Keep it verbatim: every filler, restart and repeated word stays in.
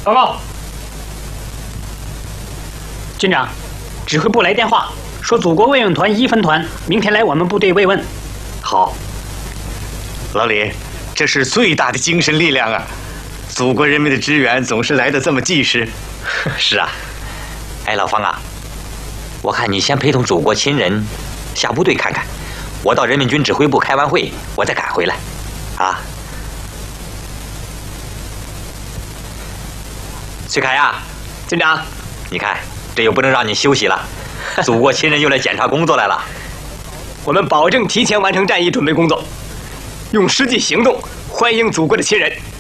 报告，军长，指挥部来电话说，祖国慰问团一分团明天来我们部队慰问。 好，老李，这是最大的精神力量啊！祖国人民的支援总是来得这么及时。 是啊，哎，老方啊，我看你先陪同祖国亲人下部队看看，我到人民军指挥部开完会，我再赶回来，啊。崔凯呀， 军长， 你看这又不能让你休息了，祖国亲人又来检查工作来了。 我们保证提前完成战役准备工作，用实际行动欢迎祖国的亲人。